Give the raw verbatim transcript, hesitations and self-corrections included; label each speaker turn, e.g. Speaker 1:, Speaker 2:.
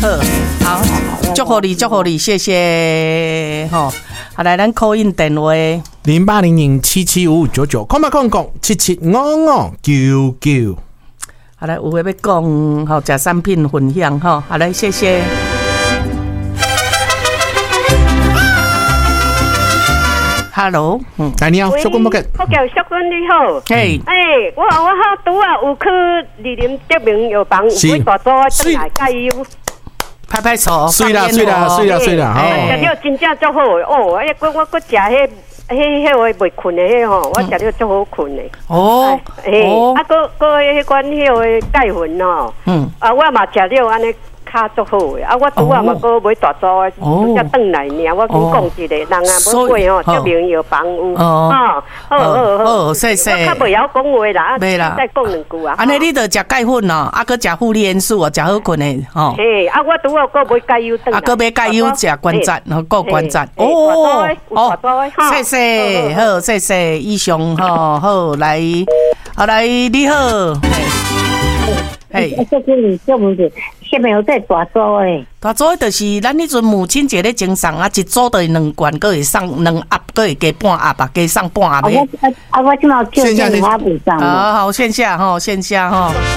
Speaker 1: 好，祝福你，祝福你，谢谢吼。好，来，咱 call in 电话
Speaker 2: 零八零零七七五五九九，空八空空七七五五九九。
Speaker 1: 好来，有话要讲，好，食产品分享哈。好来，谢谢。Hello， 嗯，
Speaker 2: 哎，你好，小君，我嘅，
Speaker 3: 我叫小君你好，
Speaker 1: 嘿，
Speaker 3: 哎，我我好拄啊有去二林德明药房，有买大刀转来加油，
Speaker 1: 拍拍手，
Speaker 2: 水啦水啦水啦水啦，
Speaker 3: 哦，食了真正足好诶，哦，哎，我我我食迄迄迄个袂困诶迄吼，我食了足好困诶，
Speaker 1: 哦，
Speaker 3: 嘿，啊，个个迄款迄个钙粉哦，嗯，啊，我嘛食了安尼。较足好诶，啊！我拄啊嘛个买大组诶，只转来尔，我先讲一个，人啊无过吼，德明药房有，哦，好好好，
Speaker 1: 谢谢。
Speaker 3: 我较袂晓讲话啦，
Speaker 1: 袂啦，
Speaker 3: 再讲两句啊。
Speaker 1: 安尼你着食钙粉哦，啊，搁食负利元素哦，食好困诶，吼。
Speaker 3: 嘿，啊，我拄啊个买钙油转来，
Speaker 1: 啊，搁买钙油食关节，吼，够关节。
Speaker 3: 哦，哦，
Speaker 1: 谢谢，好，谢谢，以上吼，好来，好来，你好。
Speaker 4: 哎，这个你这不是下面有在大组诶？
Speaker 1: 大组诶，就是咱迄阵母亲节咧赠送啊，一组就是两罐，搁会送两盒，搁会加半盒吧，加送半盒诶。
Speaker 4: 啊，我啊，我今嘛叫电话补上。
Speaker 1: 好好，线下吼，线下吼。